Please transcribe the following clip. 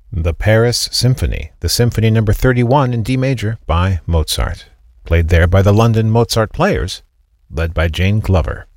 The Paris Symphony, the Symphony No. 31 in D major by Mozart, played there by the London Mozart Players, led by Jane Glover.